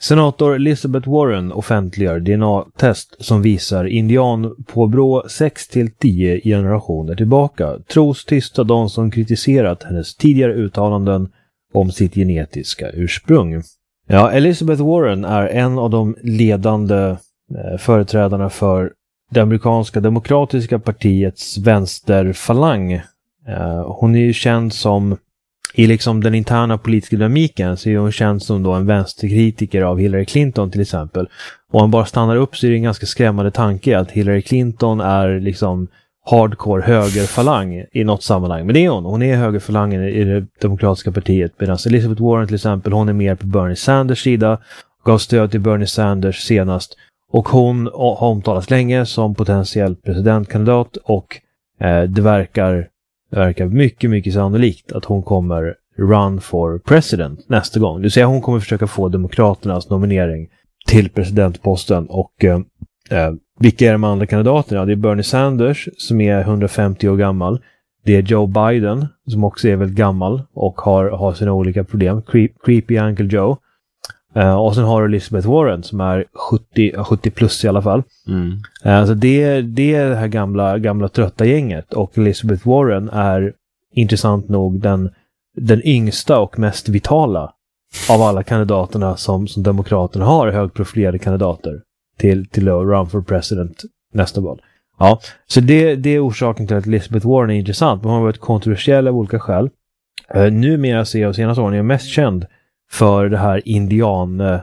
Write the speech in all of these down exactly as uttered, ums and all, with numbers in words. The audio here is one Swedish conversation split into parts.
Senator Elizabeth Warren offentliggör D N A-test som visar indian påbrå sex till tio generationer tillbaka. Tros tysta de som kritiserat hennes tidigare uttalanden om sitt genetiska ursprung. Ja, Elizabeth Warren är en av de ledande eh, företrädarna för det amerikanska demokratiska partiets vänsterfalang. Eh, hon är ju känd som, i liksom den interna politiska dynamiken så är hon känd som då en vänsterkritiker av Hillary Clinton till exempel. Och om man bara stannar upp så är det en ganska skrämmande tanke att Hillary Clinton är liksom hardcore högerfalang i något sammanhang. Men det är hon. Hon är högerfalangen i det demokratiska partiet. Medan Elizabeth Warren till exempel, hon är mer på Bernie Sanders sida. Gav stöd till Bernie Sanders senast. Och hon har omtalats länge som potentiell presidentkandidat. Och eh, det verkar, verkar mycket, mycket sannolikt att hon kommer run for president nästa gång. Det vill säga hon kommer försöka få demokraternas nominering till presidentposten. Och eh, eh, vilka är de andra kandidaterna? Det är Bernie Sanders som är hundrafemtio år gammal. Det är Joe Biden som också är väldigt gammal och har, har sina olika problem. Creep, creepy Uncle Joe. Uh, och sen har du Elizabeth Warren som är sjuttio, sjuttio plus i alla fall. Mm. Uh, så det, det är det här gamla, gamla trötta gänget. Och Elizabeth Warren är intressant nog den, den yngsta och mest vitala av alla kandidaterna som, som demokraterna har, högprofilerade kandidater till, till att run for president nästa val. Ja, så det, det är orsaken till att Elizabeth Warren är intressant. Men hon har varit kontroversiell av olika skäl. Uh, numera ser jag senaste åren är jag mest känd för det här indian eh,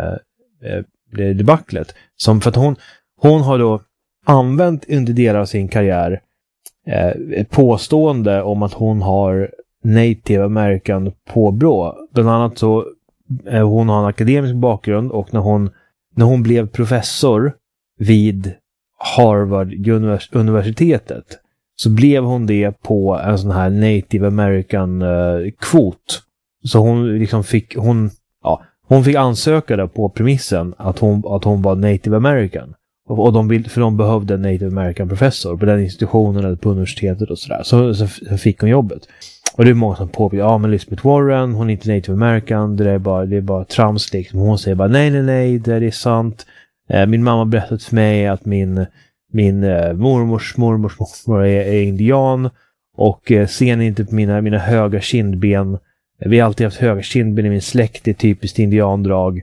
eh, debaclet. Som för att hon, hon har då använt under delar av sin karriär eh, ett påstående om att hon har Native American påbrå. Bland annat så eh, hon har en akademisk bakgrund och när hon, när hon blev professor vid Harvard universitetet så blev hon det på en sån här Native American eh, kvot. Så hon liksom fick hon ja, hon fick ansöka där på premissen att hon att hon var Native American och, och de vill för de behövde en Native American professor på den institutionen eller på universitetet och sådär. Så, så fick hon jobbet. Och det är många som påpekar ja men Elizabeth Warren hon är inte Native American, det är bara det är bara trams liksom. Hon säger bara nej nej nej det är sant. Eh, min mamma berättade för mig att min min eh, mormors mormors mormor är, är indian och eh, ser ni inte på mina mina höga kindben. Vi har alltid haft höga kindben i min släkt, det är typiskt indiandrag.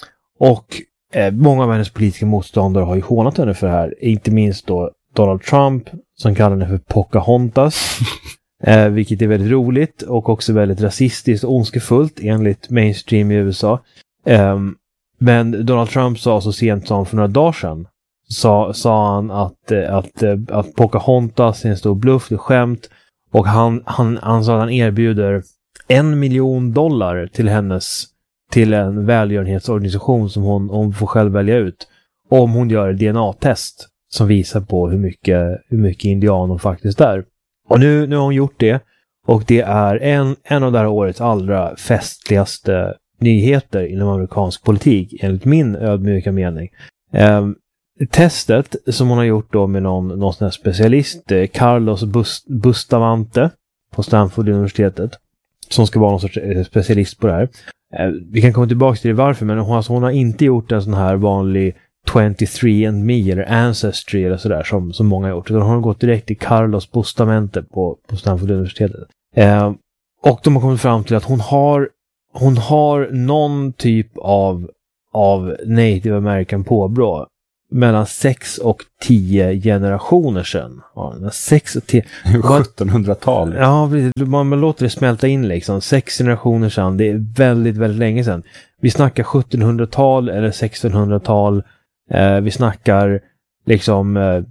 Och eh, många av hennes politiska motståndare har ju hånat henne för det här. Inte minst då Donald Trump som kallar henne för Pocahontas. eh, vilket är väldigt roligt och också väldigt rasistiskt och ondskefullt enligt mainstream i U S A. Eh, men Donald Trump sa så sent som för några dagar sedan sa, sa han att, att, att, att Pocahontas är en stor bluff, det är skämt. Och han, han, han sa att han erbjuder en miljon dollar till hennes till en välgörenhetsorganisation som hon, hon får själv välja ut om hon gör D N A-test som visar på hur mycket, hur mycket indian hon faktiskt är. Och nu, nu har hon gjort det och det är en, en av det här årets allra festligaste nyheter inom amerikansk politik enligt min ödmjuka mening. Um, testet som hon har gjort då med någon, någon sån här specialist, Carlos Bust, Bustamante på Stanford universitetet som ska vara någon sorts specialist på det här. Eh, vi kan komma tillbaka till det varför, men hon, alltså, hon har inte gjort en sån här vanlig twenty-three and me eller Ancestry eller sådär som, som många har gjort. Utan hon har gått direkt till Carlos Bustamante på, på Stanford universitetet. Eh, och de har kommit fram till att hon har hon har någon typ av, av Native American påbrå mellan sex och tio generationer sedan. Ja, sex och tio sjuttonhundratal. Ja, man, man låter det smälta in liksom. Sex generationer sedan, det är väldigt, väldigt länge sedan. Vi snackar sjuttonhundratal eller sextonhundratal. Eh, vi snackar liksom eh,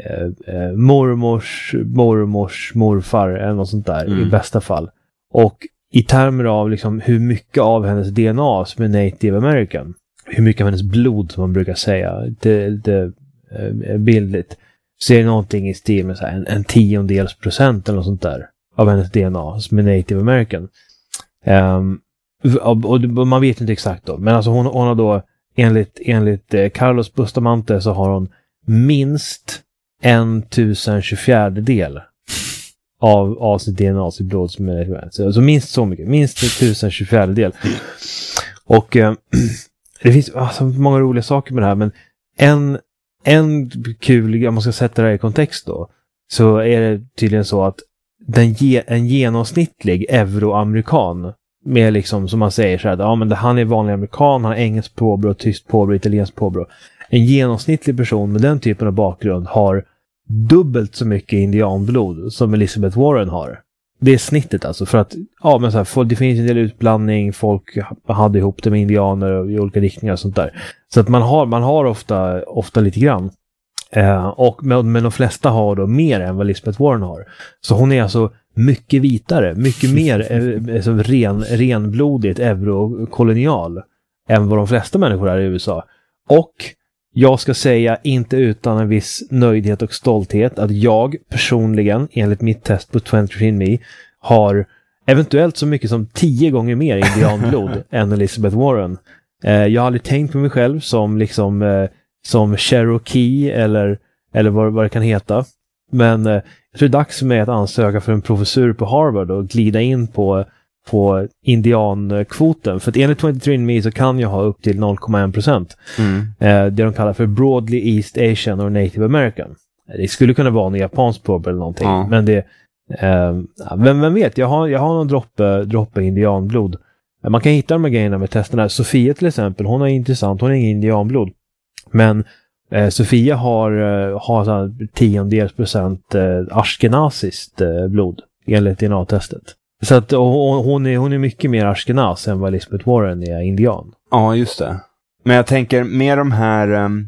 eh, mormors, mormors, morfar eller något sånt där mm. i bästa fall. Och i termer av liksom hur mycket av hennes D N A som är Native American, hur mycket av hennes blod som man brukar säga, det, det är bildligt, så är det någonting i stil med så här, en, en tiondels procent eller något sånt där av hennes D N A som är Native American. Um, och, och man vet inte exakt då, men alltså hon, hon har då enligt, enligt eh, Carlos Bustamante så har hon minst en tusen tjugofjärde del av, av sitt D N A, sitt blod som är så alltså minst så mycket, minst en tusen tjugofjärde del. Och eh, det finns alltså många roliga saker med det här, men en, en kul, om man ska sätta det här i kontext då, så är det tydligen så att den ge, en genomsnittlig euroamerikan med liksom, som man säger så här, ja men det, han är vanlig amerikan, han har engelskt påbrå, tyst påbrå, italienskt påbrå. En genomsnittlig person med den typen av bakgrund har dubbelt så mycket indianblod som Elizabeth Warren har. Det är snittet alltså, för att ja, men så här, det finns en del utblandning, folk hade ihop det med indianer i olika riktningar och sånt där. Så att man har, man har ofta, ofta lite grann. Eh, och, men, men de flesta har då mer än vad Elizabeth Warren har. Så hon är alltså mycket vitare, mycket mer eh, alltså ren, renblodigt eurokolonial än vad de flesta människor är i U S A. Och jag ska säga, inte utan en viss nöjdhet och stolthet, att jag personligen, enligt mitt test på twenty-three and me, har eventuellt så mycket som tio gånger mer indianblod än Elizabeth Warren. Eh, jag har aldrig tänkt på mig själv som liksom eh, som Cherokee eller, eller vad, vad det kan heta. Men eh, jag tror det är dags för mig att ansöka för en professur på Harvard och glida in på, på indiankvoten. För att enligt twenty-three and me så kan jag ha upp till noll komma en procent. Mm. Eh, det de kallar för Broadly East Asian or Native American. Det skulle kunna vara en japansk påbrå eller någonting. Mm. Men det, eh, vem, vem vet, jag har, jag har någon droppe, droppe indianblod. Man kan hitta de här grejerna med testerna. Sofia till exempel, hon är intressant, hon är ingen indianblod. Men eh, Sofia har, eh, har sån tiondels procent eh, ashkenaziskt eh, blod enligt D N A-testet. Så att hon, hon, är, hon är mycket mer ashkenaz än vad Elizabeth Warren är indian. Ja, just det. Men jag tänker, med de här um,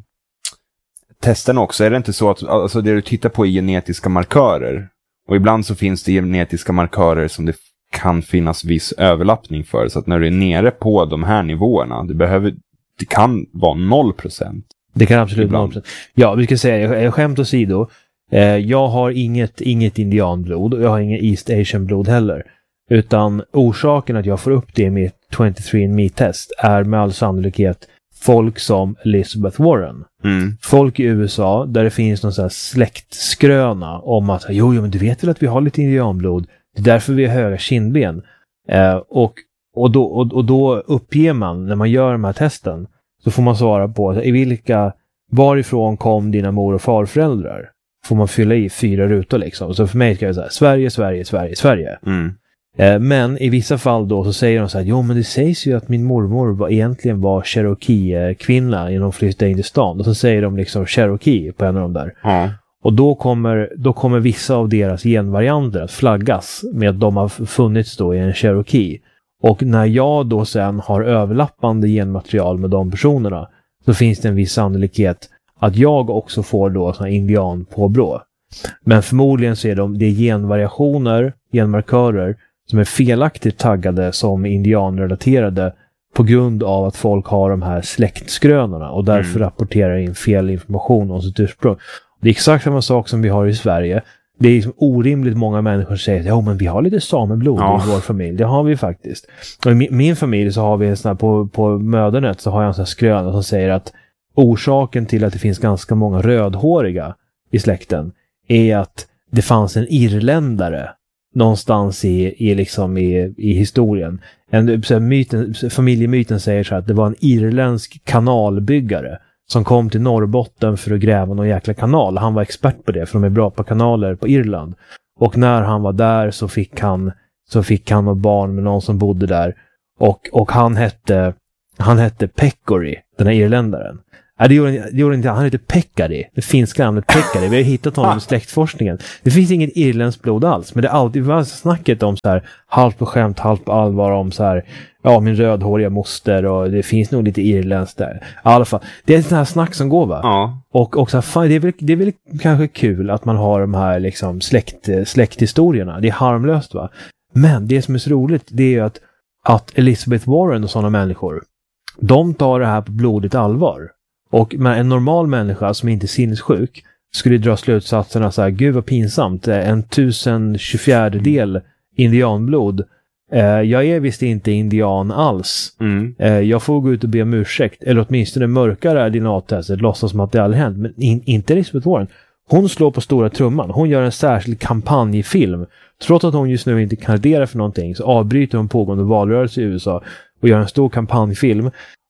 testerna också, är det inte så att alltså, det du tittar på är genetiska markörer? Och ibland så finns det genetiska markörer som det kan finnas viss överlappning för. Så att när du är nere på de här nivåerna, det, behöver, det kan vara noll procent. Det kan absolut vara noll procent. Ja, vi ska säga, jag, jag skämt åsido. Eh, jag har inget, inget indianblod och jag har ingen East Asian blod heller. Utan orsaken att jag får upp det i mitt twenty-three and me-test är med all sannolikhet folk som Elizabeth Warren. Mm. Folk i U S A där det finns någon sån här släktskröna om att jo, jo, men du vet väl att vi har lite indianblod. Det är därför vi har höga kindben. Eh, och, och, då, och, och då uppger man, när man gör de här testen, så får man svara på alltså, i vilka, varifrån kom dina mor- och farföräldrar? Får man fylla i fyra rutor liksom. Så för mig ska jag säga Sverige, Sverige, Sverige, Sverige. Mm. Eh, men i vissa fall då så säger de så här, jo men det sägs ju att min mormor var, egentligen var Cherokee-kvinna innan de flyttade in i stan. Och så säger de liksom Cherokee på en av de där. Mm. Och då kommer, då kommer vissa av deras genvarianter att flaggas med att de har funnits då i en Cherokee. Och när jag då sen har överlappande genmaterial med de personerna så finns det en viss sannolikhet att jag också får då såna indian påbrå. Men förmodligen så är de, det är genvariationer, genmarkörer som är felaktigt taggade som indianrelaterade på grund av att folk har de här släktskrönorna och därför mm. rapporterar in fel information om sitt ursprung. Det är exakt samma sak som vi har i Sverige. Det är liksom orimligt många människor som säger att ja, men vi har lite sameblod ja. i vår familj. Det har vi faktiskt. Och i min, min familj så har vi en sån här, på, på mödernet så har jag en sån här skröna som säger att orsaken till att det finns ganska många rödhåriga i släkten är att det fanns en irländare någonstans i, i, liksom i, i historien. En, så myten, familjemyten säger så här att det var en irländsk kanalbyggare som kom till Norrbotten för att gräva någon jäkla kanal. Han var expert på det, för de är bra på kanaler på Irland. Och när han var där så fick han så fick han och barn med någon som bodde där. Och, och han hette han hette Peccary, den här irländaren. Nej, det gjorde, det gjorde inte han. Han hette Peccary. Det finska namnet Peccary. Vi har hittat honom i släktforskningen. Det finkt inget irländskt blod alls. Men det är alltid var snacket om så här halvt på skämt, halvt på allvar om så här ja, min rödhåriga moster och det finns nog lite irländskt där. I alla fall. Det är ett sånt här snack som går va? Ja. Och också fan, det är väl det är väl kanske kul att man har de här liksom släkt släkthistorierna. Det är harmlöst va? Men det som är så roligt det är ju att att Elizabeth Warren och sådana människor de tar det här på blodigt allvar. Och med en normal människa som inte är sinnessjuk skulle dra slutsatserna så här, gud vad pinsamt, en tusen tjugofjärdedel indianblod. Eh, jag är visst inte indian alls. Mm. Eh, jag får gå ut och be om ursäkt, eller åtminstone mörkare D N A-testet, låtsas som att det aldrig hänt. Men in, inte Elizabeth Warren. Hon slår på stora trumman. Hon gör en särskild kampanjfilm. Trots att hon just nu inte kandiderar för någonting så avbryter hon pågående valrörelse i U S A och gör en stor kampanjfilm.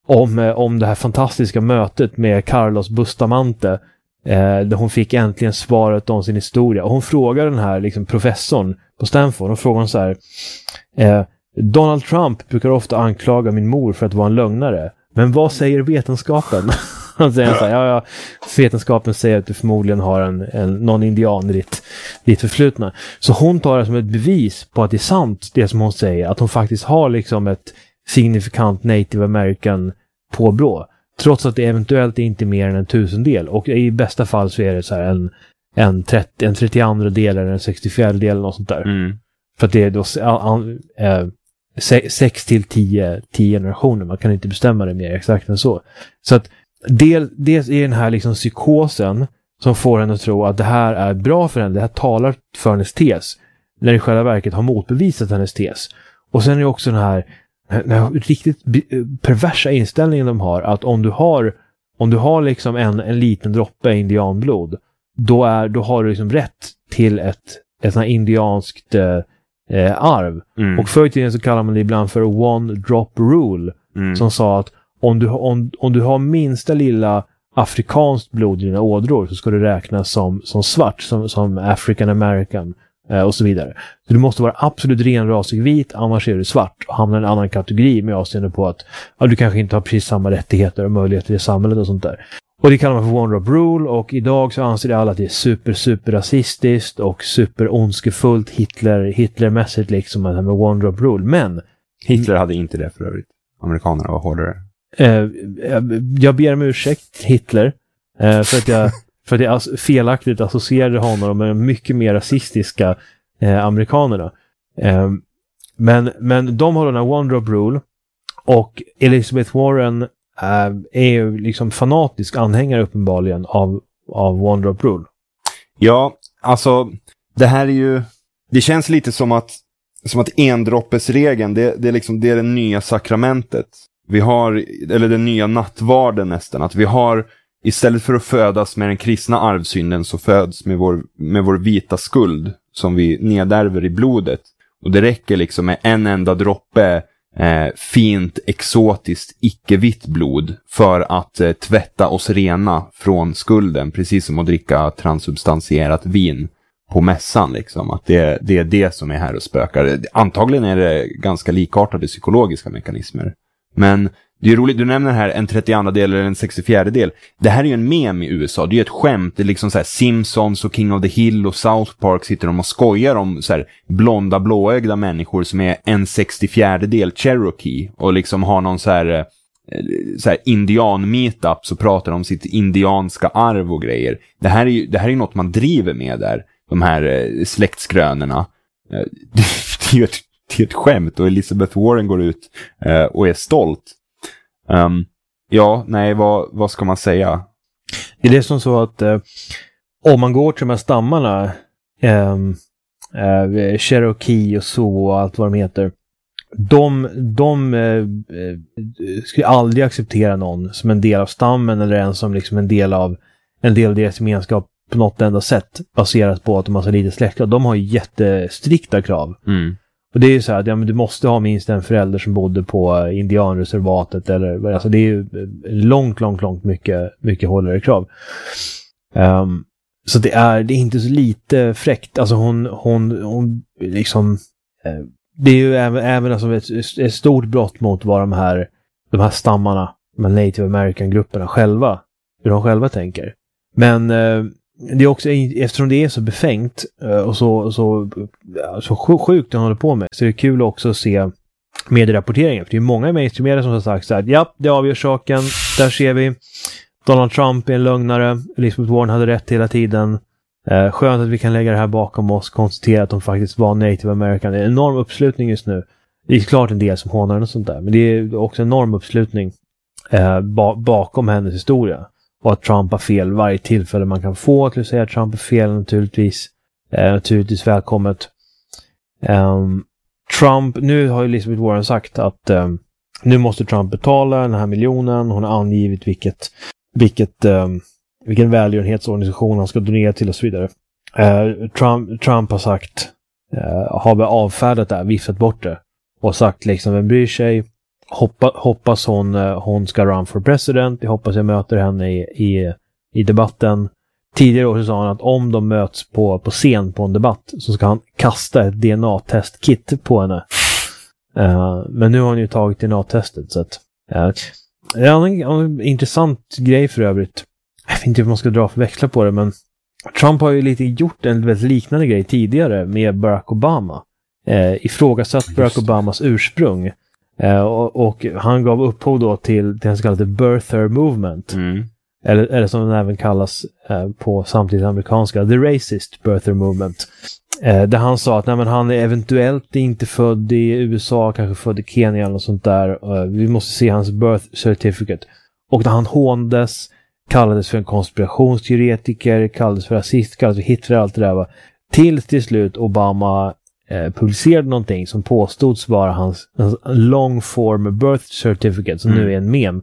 om, om det här fantastiska mötet med Carlos Bustamante, eh, där hon fick äntligen svaret om sin historia. Och hon frågar den här liksom, professorn på Stanford, hon frågar så här, eh, Donald Trump brukar ofta anklaga min mor för att vara en lögnare. Men vad säger vetenskapen? Han säger så här, ja, ja, vetenskapen säger att du förmodligen har en, en, någon indian i ditt, ditt förflutna. Så hon tar det som ett bevis på att det är sant, det som hon säger. Att hon faktiskt har liksom ett signifikant Native American påbrå. Trots att det eventuellt inte är mer än en tusendel. Och i bästa fall så är det så här en, en, trettio, en trettioandra del eller en sextiofjärde del eller något sånt där. Mm. För att det är då äh, sex till tio generationer. Man kan inte bestämma det mer exakt än så. Så att del, dels är den här liksom psykosen som får henne att tro att det här är bra för henne. Det här talar för hennes tes. När i själva verket har motbevisat hennes tes. Och sen är det också den här, den här riktigt perversa inställningen de har. Att om du har, om du har liksom en, en liten droppe indianblod. Då, är, då har du liksom rätt till ett, ett sånt här indianskt eh, arv. Mm. Och förr i tiden så kallar man det ibland för one drop rule. Mm. Som sa att om du, om, om du har minsta lilla afrikanskt blod i dina ådror så ska du räknas som, som svart, som, som African American eh, och så vidare. Så du måste vara absolut renrasig vit, annars är du svart och hamnar i en annan kategori med avseende på att ja, du kanske inte har precis samma rättigheter och möjligheter i samhället och sånt där. Och det kallar man för one drop rule, och idag så anser alla att det är super, super rasistiskt och super ondskefullt Hitler, Hitlermässigt liksom det här med one drop rule. Men Hitler hade inte det för övrigt. Amerikanerna var hårdare. Eh, jag ber om ursäkt Hitler eh, för att jag för att jag felaktigt associerade honom med mycket mer rasistiska eh, amerikanerna. Eh, men, men de har den här one drop rule, och Elizabeth Warren eh, är ju liksom fanatisk anhängare uppenbarligen av, av one drop rule. Ja, alltså det här är ju, det känns lite som att som att endroppesregeln, det, det är liksom det är det nya sakramentet. Vi har, eller den nya nattvarden nästan, att vi har, istället för att födas med den kristna arvsynden så föds med vår, med vår vita skuld som vi nedärver i blodet. Och det räcker liksom med en enda droppe eh, fint, exotiskt, icke-vitt blod för att eh, tvätta oss rena från skulden, precis som att dricka transubstansierat vin på mässan liksom. Att det, det är det som är här och spökar. Antagligen är det ganska likartade psykologiska mekanismer. Men det är ju roligt, du nämner här en trettioandra del eller en sextiofjärde del. Det här är ju en mem i U S A, det är ju ett skämt. Det är liksom så här Simpsons och King of the Hill och South Park sitter de och skojar om så här blonda, blåögda människor som är en sextiofjärde del Cherokee och liksom har någon så här, så här indian meetup, så pratar de om sitt indianska arv och grejer. Det här är ju, det här är ju något man driver med där, de här släktskrönerna. Det är ju ett Det är ett skämt, och Elizabeth Warren går ut eh, och är stolt. Um, ja, nej, vad, vad ska man säga? Det är det som så att eh, om man går till de här stammarna, eh, eh, Cherokee och så och allt vad de heter, de, de eh, skulle aldrig acceptera någon som en del av stammen eller en som liksom en del av en del av deras gemenskap på något enda sätt, baserat på att de har så lite släkt. De har ju jättestrikta krav. Mm. Och det är ju så här att ja, men du måste ha minst en förälder som bodde på indianreservatet, eller alltså det är ju långt, långt, långt mycket, mycket hårdare krav. Um, så det är, det är inte så lite fräckt. Alltså hon, hon, hon liksom eh, det är ju även, även alltså ett, ett stort brott mot vad de här, de här stammarna, de här Native American-grupperna själva, hur de själva tänker. Men eh, det är också, eftersom det är så befängt och så, så, så sjukt de håller på med, så är det kul också att se medierapporteringen. För det är många mainstream-medier som har sagt så här: ja, det avgör saken, där ser vi Donald Trump är en lögnare, Elizabeth Warren hade rätt hela tiden, eh, skönt att vi kan lägga det här bakom oss, konstatera att de faktiskt var Native American. Det är en enorm uppslutning just nu. Det är klart en del som hånar och sånt där, men det är också en enorm uppslutning eh, ba- bakom hennes historia. Och att Trump har fel varje tillfälle man kan få till att säga att Trump är fel, naturligtvis. Eh, naturligtvis välkommet. Um, Trump, nu har Elizabeth Warren sagt att um, nu måste Trump betala den här miljonen. Hon har angivit vilket, vilket, um, vilken välgörenhetsorganisation han ska donera till och så vidare. Uh, Trump, Trump har sagt, uh, har avfärdat det här, viftat bort det. Och sagt liksom, vem bryr sig? hoppa, hoppas hon, hon ska run for president. Jag hoppas jag möter henne i, i, i debatten. Tidigare år så sa han att om de möts på, på scen på en debatt så ska han kasta ett D N A-testkit på henne. Uh, men nu har han ju tagit D N A-testet. Så att, uh, det är en, en intressant grej för övrigt. Jag vet inte hur man ska dra för växla på det, men Trump har ju lite gjort en väldigt liknande grej tidigare med Barack Obama. Uh, ifrågasatt Barack Obamas ursprung. Uh, och, och han gav upphov då till det så kallade birther movement. Mm. Eller, eller som den även kallas uh, på samtidigt amerikanska, the racist birther movement. Uh, där han sa att nej, men han är eventuellt inte född i U S A, kanske född i Kenya eller något sånt där. Uh, vi måste se hans birth certificate. Och när han håndes, kallades för en konspirationsteoretiker, kallades för rasist, kallades för Hitler, allt det där. Va? Tills till slut Obama eh, publicerade någonting som påstods vara hans, hans long form birth certificate, som mm. nu är en mem.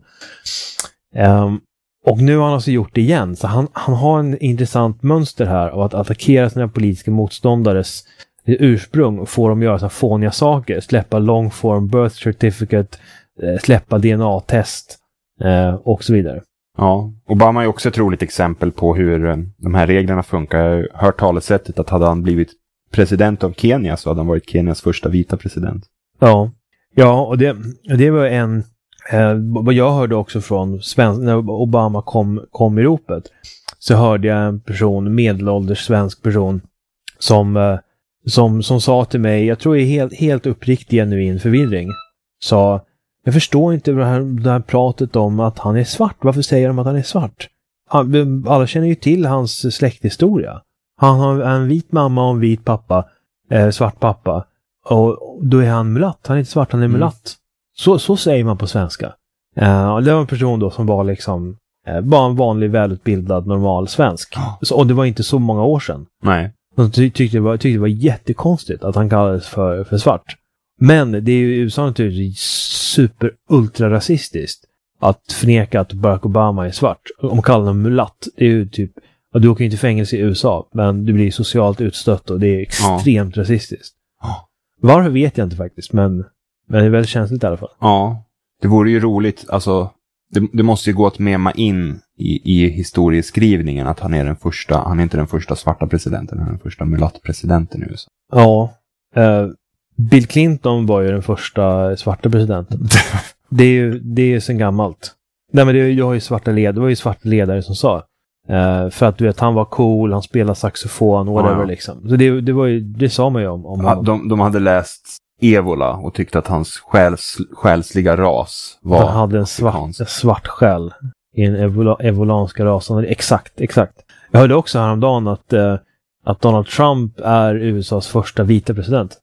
Um, och nu har han alltså gjort det igen. Så han, han har en intressant mönster här av att attackera sina politiska motståndares ursprung och få dem göra så här fåniga saker. Släppa long form birth certificate, eh, släppa D N A-test eh, och så vidare. Ja, Obama är också ett roligt exempel på hur de här reglerna funkar. Jag har hört talesättet att hade han blivit president av Kenya så hade han varit Kenias första vita president. Ja, ja och det, det var en, eh, vad jag hörde också från svensk, när Obama kom, kom i ropet, så hörde jag en person, medelålders svensk person, som, eh, som, som sa till mig, jag tror det är helt, helt uppriktig genuin förvirring, sa: jag förstår inte det här, det här pratet om att han är svart. Varför säger de att han är svart? Han, alla känner ju till hans släkthistoria. Han har en vit mamma och en vit pappa. Eh, svart pappa. Och då är han mulatt. Han är inte svart, han är mulatt. Mm. Så, så säger man på svenska. Eh, det var en person då som var liksom eh, bara en vanlig, välutbildad, normal svensk. Oh. Så, och det var inte så många år sedan. Nej. De ty- tyckte, det var, tyckte det var jättekonstigt att han kallades för, för svart. Men det är ju i U S A naturligtvis super ultra rasistiskt att förneka att Barack Obama är svart. Om man kallar honom mulatt, det är ju typ, ja, du åker inte i fängelse i U S A, men du blir socialt utstött och det är extremt ja. rasistiskt. Ja. Varför vet jag inte faktiskt, men, men det är väldigt känsligt i alla fall. Ja, det vore ju roligt, alltså det, det måste ju gå att mema in i, i historieskrivningen att han är den första, han är inte den första svarta presidenten, han är den första mulatt-presidenten i U S A. Ja, eh, Bill Clinton var ju den första svarta presidenten. det är ju det är ju sen gammalt. Nej, men det, jag har ju svarta led, det var ju svarta ledare som sa. Uh, för att du vet, han var cool, han spelade saxofon, whatever ja. liksom. Så det, det var ju, det sa man ju om, om ja, de, de hade läst Evola och tyckte att hans själs, själsliga ras var han hade en svart, en svart själ i en evola, evolanska rasen. Exakt, exakt. Jag hörde också häromdagen att, uh, att Donald Trump är U S A:s första vita president.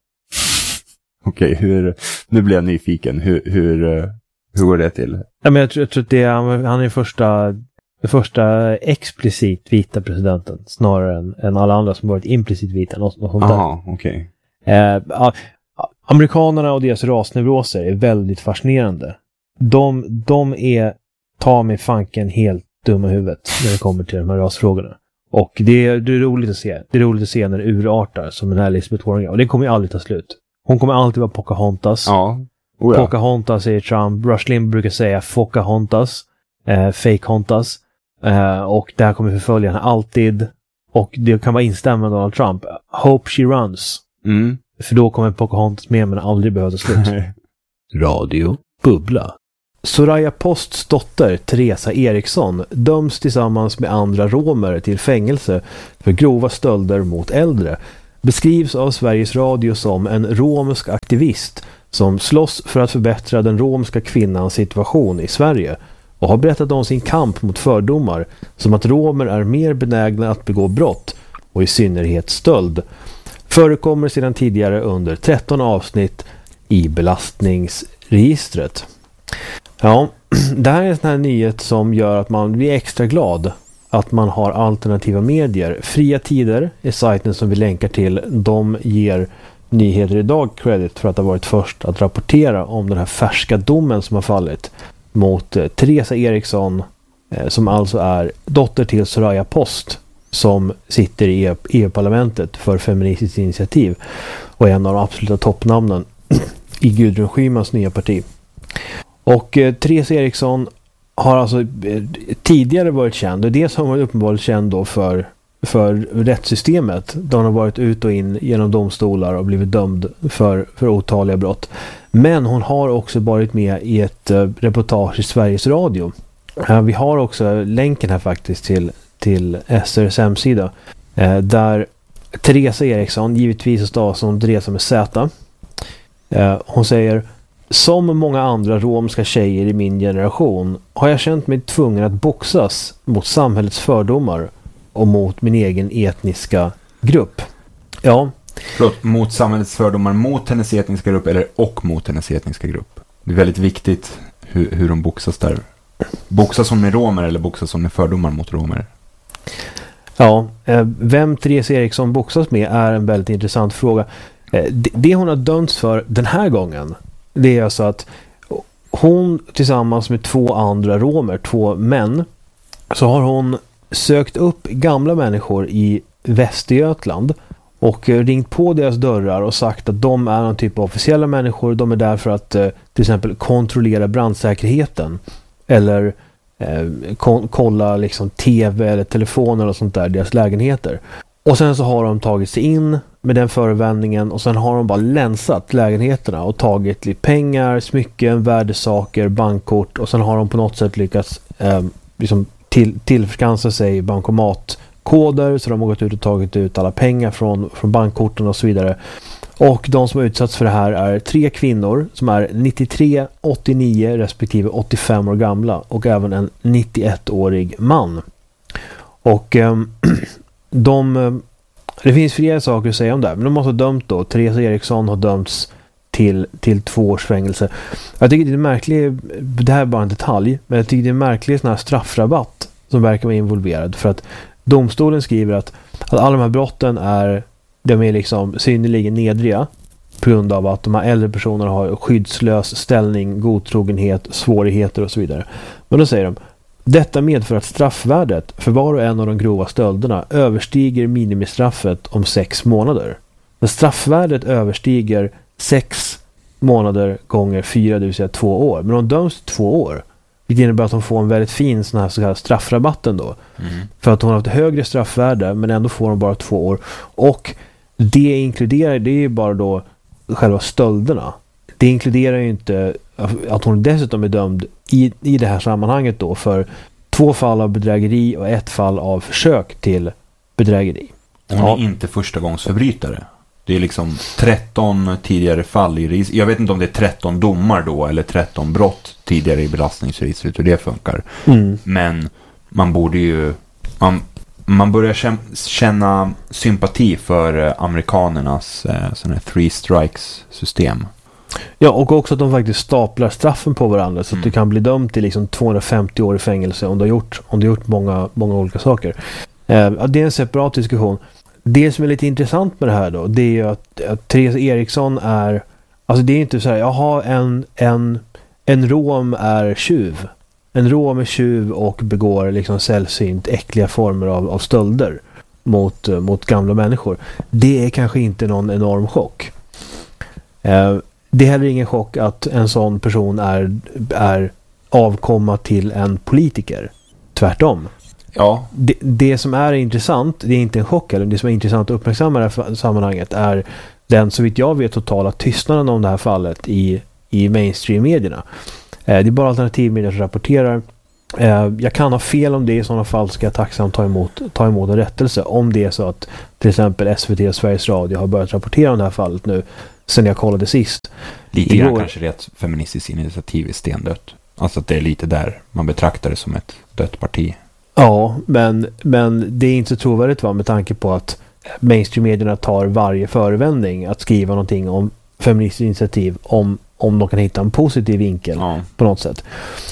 Okej, okay, hur, nu blir jag nyfiken. Hur, hur, hur går det till? Ja, men jag, tror, jag tror att det är, han är första, den första explicit vita presidenten snarare än, än alla andra som varit implicit vita. Något, något sånt där. Aha, okej. Okay. Eh, amerikanerna och deras rasneuroser är väldigt fascinerande. De, de är, ta mig fanken, helt dumma i huvudet när det kommer till de här rasfrågorna. Och det är, det är roligt att se. Det är roligt att se när det urartar som den här Elizabeth Warren. Och det kommer ju aldrig ta slut. Hon kommer alltid vara Pocahontas. Ja. Oh ja. Pocahontas säger Trump. Rush Limbaugh brukar säga Pocahontas. Eh, Fake-Hontas. Eh, och det här kommer förfölja henne alltid. Och det kan vara instämma med Donald Trump. Hope she runs. Mm. För då kommer Pocahontas med men aldrig behöva slut. Radio Bubbla. Soraya Posts dotter Teresa Eriksson döms tillsammans med andra romer till fängelse för grova stölder mot äldre. Beskrivs av Sveriges Radio som en romsk aktivist som slåss för att förbättra den romska kvinnans situation i Sverige och har berättat om sin kamp mot fördomar som att romer är mer benägna att begå brott och i synnerhet stöld. Förekommer sedan tidigare under tretton avsnitt i belastningsregistret. Ja, det här är en sån här nyhet som gör att man blir extra glad att man har alternativa medier. Fria Tider är sajten som vi länkar till. De ger Nyheter idag credit för att ha varit först att rapportera om den här färska domen som har fallit mot eh, Teresa Eriksson eh, som alltså är dotter till Soraya Post som sitter i E U-parlamentet för Feministiskt initiativ och är en av de absoluta toppnamnen i Gudrun Schymans nya parti. Och eh, Therese Eriksson har alltså eh, tidigare varit känd, och det som har varit uppenbarligen känd då för, för rättssystemet. Då hon har varit ut och in genom domstolar och blivit dömd för, för otaliga brott. Men hon har också varit med i ett eh, reportage i Sveriges Radio. Eh, vi har också länken här faktiskt till, till S R:s hemsida. Eh, där Therese Eriksson, givetvis stavas hon Therese med Z. Eh, hon säger: som många andra romska tjejer i min generation har jag känt mig tvungen att boxas mot samhällets fördomar och mot min egen etniska grupp. Ja. Förlåt, mot samhällets fördomar mot hennes etniska grupp eller och mot hennes etniska grupp. Det är väldigt viktigt hur, hur de boxas där. Boxas hon med romer eller boxas hon med fördomar mot romer? Ja, vem Therese Eriksson boxas med är en väldigt intressant fråga. Det hon har dömts för den här gången, det är alltså att hon tillsammans med två andra romer, två män, så har hon sökt upp gamla människor i Västergötland och ringt på deras dörrar och sagt att de är någon typ av officiella människor. De är där för att till exempel kontrollera brandsäkerheten eller eh, ko- kolla liksom tv eller telefoner och sånt där, deras lägenheter. Och sen så har de tagit sig in med den förevändningen och sen har de bara länsat lägenheterna och tagit lite pengar, smycken, värdesaker, bankkort, och sen har de på något sätt lyckats eh, liksom till, tillförskansa sig bankomatkoder, så de har gått ut och tagit ut alla pengar från, från bankkorten och så vidare. Och de som har utsatts för det här är tre kvinnor som är nittiotre, åttionio respektive åttiofem år gamla och även en nittioettårig man. Och eh, de, det finns flera saker att säga om det här, men de måste ha dömt då. Therese Eriksson har dömts till, till två års fängelse. Jag tycker det är märkligt, det här är bara en detalj, men jag tycker det är märkligt sån här straffrabatt som verkar vara involverad, för att domstolen skriver att, att alla de här brotten är, de är liksom synnerligen nedriga på grund av att de här äldre personerna har skyddslös ställning, godtrogenhet, svårigheter och så vidare. Men då säger de: detta medför att straffvärdet för var och en av de grova stölderna överstiger minimistraffet om sex månader. När straffvärdet överstiger sex månader gånger fyra, det vill säga två år. Men de döms två år. Det innebär att de får en väldigt fin sån här, så här straffrabatt ändå. Mm. För att hon har haft högre straffvärde, men ändå får de bara två år. Och det inkluderar, det är ju bara då själva stölderna. Det inkluderar ju inte att hon dessutom är dömd i, i det här sammanhanget då för två fall av bedrägeri och ett fall av försök till bedrägeri. Hon är ja. inte första gångs förbrytare. Det är liksom tretton tidigare fall i registret. Jag vet inte om det är tretton domar då eller tretton brott tidigare i belastningsregistret, hur det funkar. Mm. Men man borde ju man, man börjar känna sympati för amerikanernas eh, sån här three strikes system. Ja, och också att de faktiskt staplar straffen på varandra så att mm. du kan bli dömd till liksom tvåhundrafemtio år i fängelse om du har gjort, om du har gjort många, många olika saker. Eh, det är en separat diskussion. Det som är lite intressant med det här då, det är ju att, att Therese Eriksson är, alltså det är inte så här, jaha, en, en, en rom är tjuv. En rom är tjuv och begår liksom sällsynt äckliga former av, av stölder mot, mot gamla människor. Det är kanske inte någon enorm chock. Eh, det är heller ingen chock att en sån person är, är avkomma till en politiker. Tvärtom. Ja. Det, det som är intressant, det är inte en chock, eller det som är intressant att uppmärksamma i det här sammanhanget är den, så vitt jag vet, totala tystnaden om det här fallet i, i mainstream-medierna. Eh, det är bara alternativmedier som rapporterar. Eh, jag kan ha fel om det, i sådana fall ska jag tacksamt ta emot, ta emot en rättelse om det är så att till exempel S V T och Sveriges Radio har börjat rapportera om det här fallet nu sen jag kollade sist. Lite grann kanske det är ett feministiskt initiativ i stendött. Alltså att det är lite där man betraktar det som ett dött parti. Ja, men, men det är inte så trovärdigt, va, med tanke på att mainstream-medierna tar varje förevändning att skriva någonting om feministiskt initiativ om, om de kan hitta en positiv vinkel ja. på något sätt.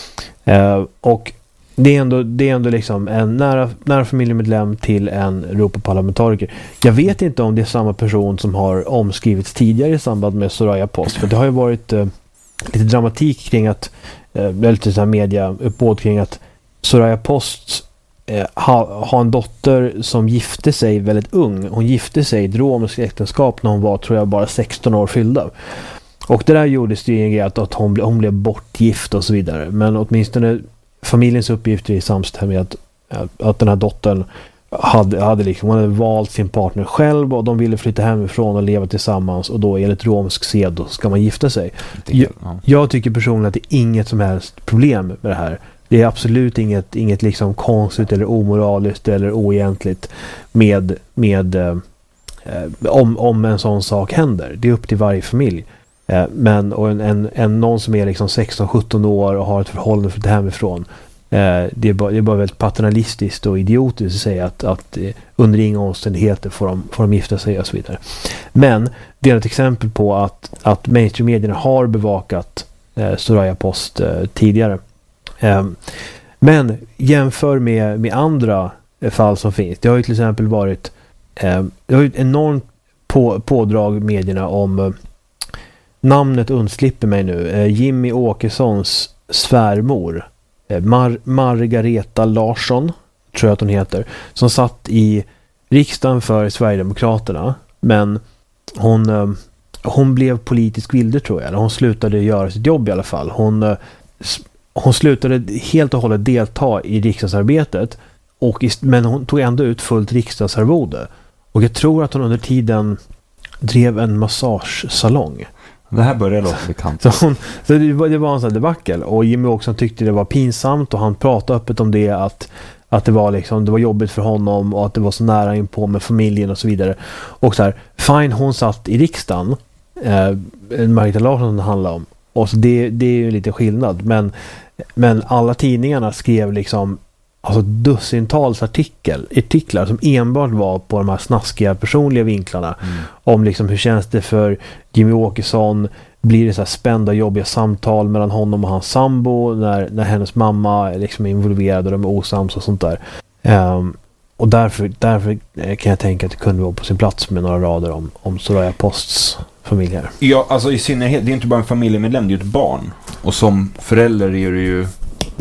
Uh, och det är ändå, det är ändå liksom en nära, nära familjemedlem till en Europaparlamentariker. Jag vet inte om det är samma person som har omskrivits tidigare i samband med Soraya Post, för det har ju varit uh, lite dramatik kring att, uh, lite så här media uppåt kring att Soraya Post eh, har ha en dotter som gifte sig väldigt ung. Hon gifte sig i ett romskt äktenskap när hon var, tror jag, bara sexton år fyllda. och det där gjordes det ju en grej att, att hon, ble, hon blev bortgift och så vidare. Men åtminstone familjens uppgifter är samstämmiga att, att den här dottern hade, hade liksom, hon hade valt sin partner själv och de ville flytta hemifrån och leva tillsammans, och då enligt romsk sed då ska man gifta sig. Jag, jag tycker personligen att det är inget som helst problem med det här. Det är absolut inget, inget liksom konstigt eller omoraliskt eller oegentligt med, med eh, om, om en sån sak händer. Det är upp till varje familj. Eh, men och en, en, en någon som är liksom sexton sjutton år och har ett förhållande för det hemifrån, eh, det, är bara, det är bara väldigt paternalistiskt och idiotiskt att säga att, att eh, under inga omständigheter får de, får de gifta sig och så vidare. Men det är ett exempel på att, att mainstream-medierna har bevakat eh, Soraya Post eh, tidigare. Um, men jämför med, med andra fall som finns. Det har ju till exempel varit um, det har ju ett enormt på, pådrag i medierna om uh, namnet undslipper mig nu. Uh, Jimmy Åkessons svärmor uh, Mar- Margareta Larsson tror jag att hon heter, som satt i riksdagen för Sverigedemokraterna, men hon, uh, hon blev politisk vilde tror jag, eller hon slutade göra sitt jobb i alla fall. Hon uh, Hon slutade helt och hållet delta i riksdagsarbetet, och ist- men hon tog ändå ut fullt riksdagsarvode. Och jag tror att hon under tiden drev en massagesalong. Det här börjar låta bekant. Så, hon, så det, var, det var en sån här debacle. Och Jimmy också tyckte det var pinsamt, och han pratade öppet om det, att, att det, var liksom, det var jobbigt för honom och att det var så nära in på med familjen och så vidare. Och så här, fine, hon satt i riksdagen, eh, Margareta Larsson det handlar om. Och så det, det är ju lite skillnad, men Men alla tidningarna skrev liksom alltså dussintals artikel, artiklar som enbart var på de här snaskiga personliga vinklarna. Mm. Om liksom hur känns det för Jimmy Åkesson, blir det så här spända jobbiga samtal mellan honom och hans sambo när, när hennes mamma liksom är involverad och de är osams och sånt där. Um, och därför, därför kan jag tänka att det kunde vara på sin plats med några rader om, om Soraya Posts familj här. Ja, alltså i synnerhet, det är inte bara en familjemedlem, det är ju ett barn. Och som förälder är det ju,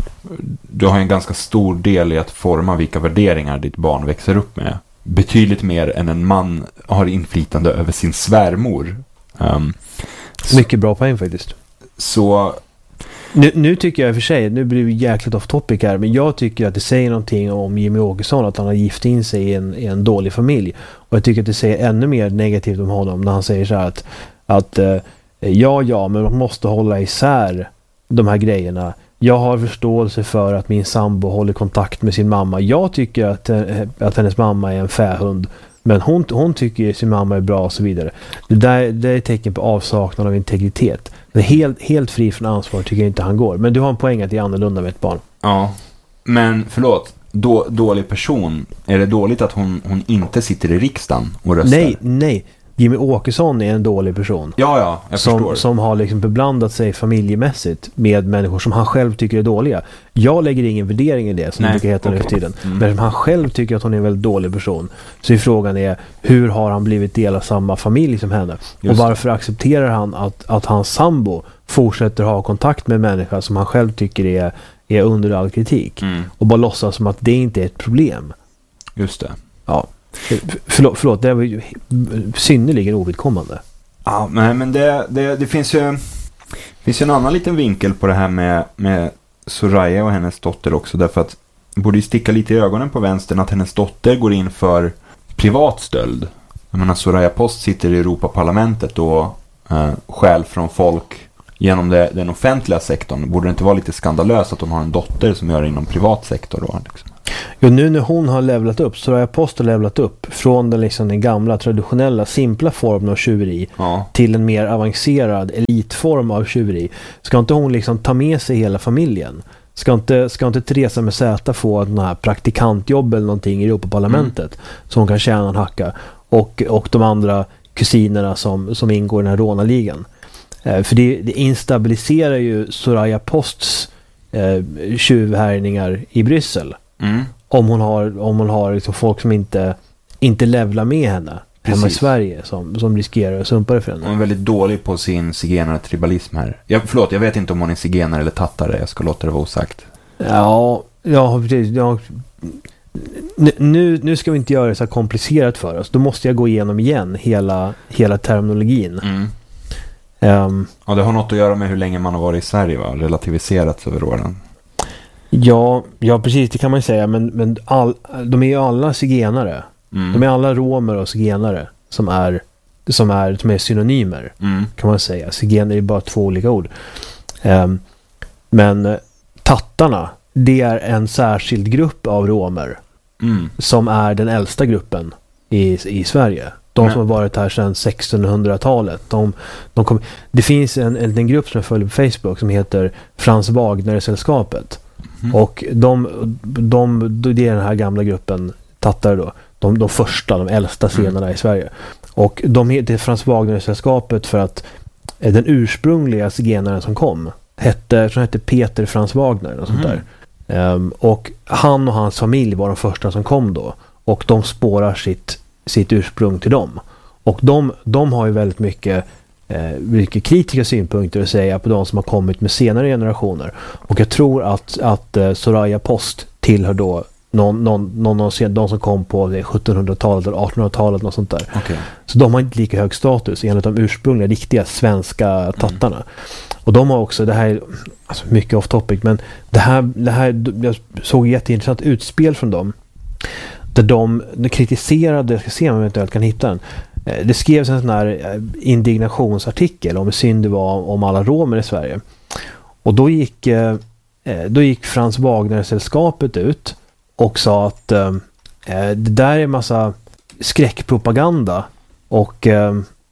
du har en ganska stor del i att forma vilka värderingar ditt barn växer upp med. Betydligt mer än en man har inflytande över sin svärmor. Um, Mycket bra poäng faktiskt. Så... Nu, nu tycker jag i och för sig, nu blir det jäkligt off topic här, men jag tycker att det säger någonting om Jimmy Åkesson, att han har gift in sig i en, i en dålig familj. Och jag tycker att det säger ännu mer negativt om honom när han säger så här att, att eh, ja, ja, men man måste hålla isär de här grejerna. Jag har förståelse för att min sambo håller kontakt med sin mamma. Jag tycker att, att hennes mamma är en fähund, men hon, hon tycker att sin mamma är bra och så vidare. Det där det är ett tecken på avsaknad av integritet. Det är helt, helt fri från ansvar tycker jag inte han går. Men du har en poäng att det är annorlunda med ett barn. Ja, men förlåt. Då, dålig person. Är det dåligt att hon, hon inte sitter i riksdagen och röstar? Nej, nej. Jimmy Åkesson är en dålig person. Ja, ja, jag som, förstår. Som har liksom beblandat sig familjemässigt med människor som han själv tycker är dåliga. Jag lägger ingen värdering i det, som Nej, det brukar heta okay. nu för tiden. Mm. Men han själv tycker att hon är en väldigt dålig person. Så i frågan är, hur har han blivit del av samma familj som henne? Just. Och varför accepterar han att, att hans sambo fortsätter ha kontakt med människor som han själv tycker är, är under all kritik? Mm. Och bara låtsas som att det inte är ett problem. Just det. Ja. Förlåt, förlåt, det var ju synnerligen ovidkommande. Ja, men, men det, det, det finns ju finns ju en annan liten vinkel på det här med, med Soraya och hennes dotter också, därför att det borde ju sticka lite i ögonen på vänstern att hennes dotter går in för privat stöld. Jag menar, Soraya Post sitter i Europaparlamentet och eh, stjäl från folk genom det, den offentliga sektorn. Borde det inte vara lite skandalöst att hon har en dotter som gör det inom privat sektor då? Liksom? Jo, nu när hon har levlat upp, Soraya Post har levlat upp från den, liksom, den gamla, traditionella, simpla formen av tjuveri ja. till en mer avancerad elitform av tjuveri. Ska inte hon liksom ta med sig hela familjen? Ska inte, ska inte Teresa med Z få en här praktikantjobb eller någonting i Europaparlamentet mm. så hon kan tjäna en hacka? Och, och de andra kusinerna som, som ingår i den här rånarligan. Eh, för det, det instabiliserar ju Soraya Posts eh, tjuvhärningar i Bryssel. Mm. Om hon har, om hon har liksom folk som inte, inte levlar med henne. Precis. Hemma i Sverige som, som riskerar att sumpa det för henne. Hon är väldigt dålig på sin zigenare-tribalism här. Jag, förlåt, jag vet inte om hon är zigenare eller tattare. Jag ska låta det vara osagt. Ja, ja precis. Ja. Nu, nu ska vi inte göra det så komplicerat för oss. Då måste jag gå igenom igen hela, hela terminologin. Mm. Um, ja, det har något att göra med hur länge man har varit i Sverige, va? Relativiserats över åren. Ja, ja, precis, det kan man ju säga. Men, men all, de är ju alla zigenare. Mm. De är alla romer och zigenare som är, som är, som är synonymer, mm. kan man säga. Zigener är bara två olika ord. Um, men tattarna, det är en särskild grupp av romer mm. som är den äldsta gruppen i, i Sverige. De mm. som har varit här sedan sextonhundratalet. De, de kom, det finns en, en, en grupp som jag följer på Facebook som heter Frans Wagner-sällskapet. Mm. Och de, de, det är den här gamla gruppen tattare då. De, de första, de äldsta scenerna mm. i Sverige. Och de heter Frans Wagner-sällskapet för att den ursprungliga zigenaren som kom hette, som hette Peter Frans Wagner och sånt mm. där. Um, och han och hans familj var de första som kom då. Och de spårar sitt, sitt ursprung till dem. Och de, de har ju väldigt mycket, eh, mycket kritiska synpunkter att säga på de som har kommit med senare generationer. Och jag tror att, att eh, Soraya Post tillhör då någon, någon, någon av de som kom på det sjuttonhundratalet eller artonhundratalet och sånt där. Okay. Så de har inte lika hög status enligt de ursprungliga riktiga svenska tattarna. Mm. Och de har också, det här alltså mycket off topic, men det här, det här jag såg ett jätteintressant utspel från dem där de, de kritiserade, jag ska se om jag eventuellt kan hitta den. Det skrevs en sån här indignationsartikel om hur synd det var om alla romer i Sverige. Och då gick då gick Frans Wagner-sällskapet ut och sa att eh, det där är massa skräckpropaganda och eh,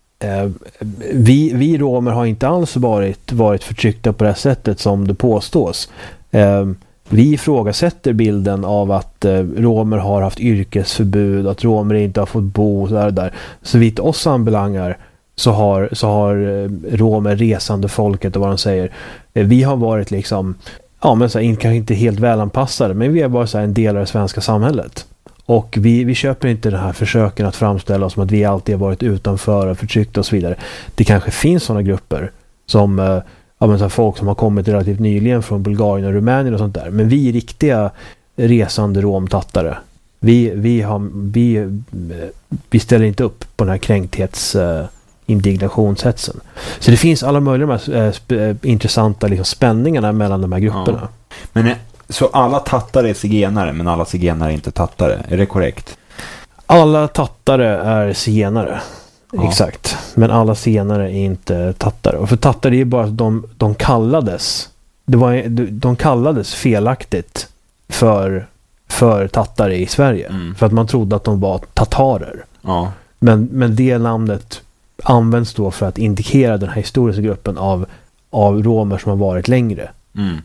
vi, vi romer har inte alls varit, varit förtryckta på det här sättet som det påstås. Eh, vi ifrågasätter bilden av att eh, romer har haft yrkesförbud, att romer inte har fått bo så där, där. Så vitt oss anbelangar så har, så har eh, romer resande folket och vad de säger. Eh, vi har varit liksom ja, men så här, kanske inte helt välanpassade, men vi är bara så här en del av det svenska samhället. Och vi, vi köper inte den här försöken att framställa oss som att vi alltid har varit utanför och förtryckta och så vidare. Det kanske finns sådana grupper som eh, ja, men så här, folk som har kommit relativt nyligen från Bulgarien och Rumänien och sånt där. Men vi är riktiga resande romtattare. Vi, vi, har, vi, vi ställer inte upp på den här kränkthets... Eh, indignationshetsen. Så det finns alla möjliga äh, sp- intressanta liksom, spänningarna mellan de här grupperna. Ja. Men så alla tattare är zigenare, men alla zigenare är inte tattare. Är det korrekt? Alla tattare är zigenare. Ja. Exakt. Men alla zigenare är inte tattare. Och för tattare är ju bara att de, de kallades det var, de kallades felaktigt för, för tattare i Sverige. Mm. För att man trodde att de var tatarer. Ja. Men, men det namnet används då för att indikera den här historiska gruppen av, av romer som har varit längre. Mm.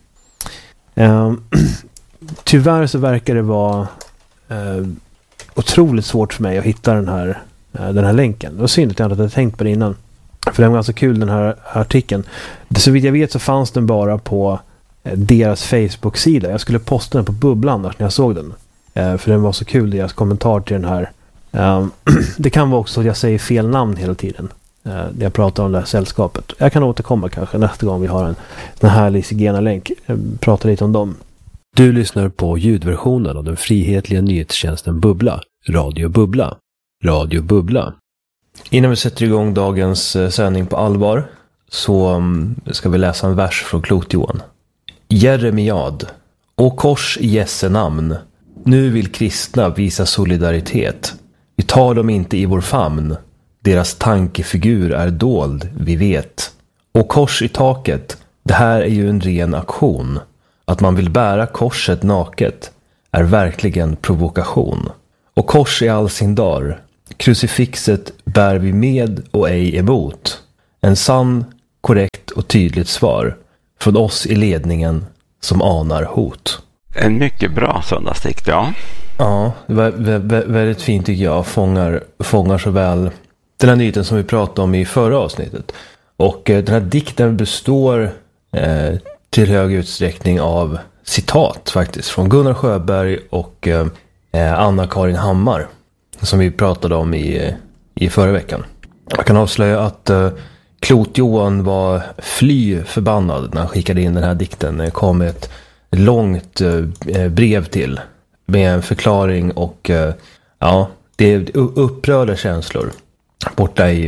Um, tyvärr så verkar det vara uh, otroligt svårt för mig att hitta den här, uh, den här länken. Det var synd att jag inte hade tänkt på det innan. För det var ganska kul den här artikeln. Så vitt jag vet så fanns den bara på uh, deras Facebook-sida. Jag skulle posta den på Bubbla annars när jag såg den. Uh, för den var så kul, deras kommentar till den här. Um, det kan vara också att jag säger fel namn hela tiden uh, när jag pratar om det här sällskapet. Jag kan återkomma kanske nästa gång vi har en, en härlig zigenarlänk. Jag pratar lite om dem. Du lyssnar på ljudversionen av den frihetliga nyhetstjänsten Bubbla. Radio Bubbla. Radio Bubbla. Innan vi sätter igång dagens uh, sändning på allvar så um, ska vi läsa en vers från Klot-Johan. Jeremiad. Och kors i Jesse namn. Nu vill kristna visa solidaritet. Vi tar dem inte i vår famn. Deras tankefigur är dold, vi vet. Och kors i taket, det här är ju en ren aktion. Att man vill bära korset naket är verkligen provokation. Och kors i all sin dar. Krucifixet bär vi med och ej emot. En sann, korrekt och tydligt svar från oss i ledningen som anar hot. En mycket bra söndagsdikt, ja. Ja, det var vä- väldigt fint tycker jag. Fångar, fångar så väl den här nyheten som vi pratade om i förra avsnittet. Och eh, den här dikten består eh, till hög utsträckning av citat faktiskt. Från Gunnar Sjöberg och eh, Anna-Karin Hammar. Som vi pratade om i, i förra veckan. Jag kan avslöja att eh, Klot-Johan var fly förbannad när han skickade in den här dikten. Det kom ett långt eh, brev till med en förklaring och eh, ja, det är upprörda känslor borta i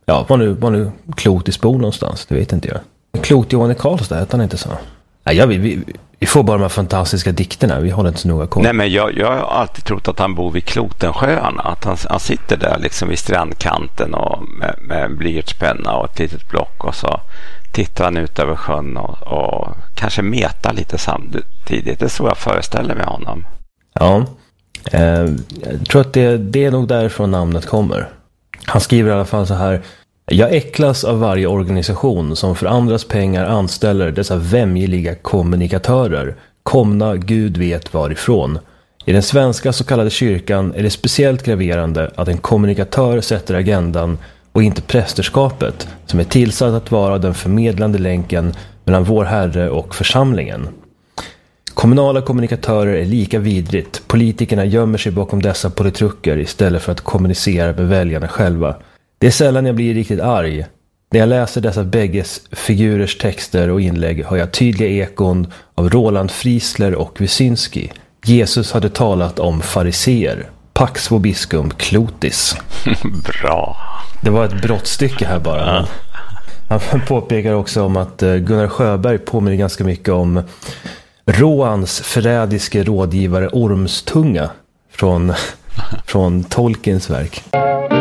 Ja, var nu, var nu Klotis bor någonstans, det vet inte jag. Klot Johan i Karlstad, hette han inte så? Nej, ja, vi, vi, vi får bara de här fantastiska dikterna, vi håller inte så noga koll. Nej, men jag, jag har alltid trott att han bor vid Klotensjöarna. Att han, han sitter där liksom vid strandkanten och med, med en blyertspenna och ett litet block. Och så tittar han ut över sjön och, och kanske metar lite samtidigt. Det är så jag föreställer mig honom. Ja, eh, jag tror att det, det är nog därifrån namnet kommer. Han skriver i alla fall så här: jag äcklas av varje organisation som för andras pengar anställer dessa vämjeliga kommunikatörer, komna Gud vet varifrån. I den svenska så kallade kyrkan är det speciellt graverande att en kommunikatör sätter agendan och inte prästerskapet, som är tillsatt att vara den förmedlande länken mellan vår Herre och församlingen. Kommunala kommunikatörer är lika vidrigt. Politikerna gömmer sig bakom dessa politruker istället för att kommunicera med väljarna själva. Det är sällan jag blir riktigt arg. När jag läser dessa bägges figurers texter och inlägg har jag tydliga ekon av Roland Friesler och Wyszynski. Jesus hade talat om fariseer. Pax vobiscum Klotis. Bra. Det var ett brottstycke här bara. Ja. Han påpekar också om att Gunnar Sjöberg påminner ganska mycket om Roans förrädiske rådgivare Ormstunga från, från Tolkiens verk.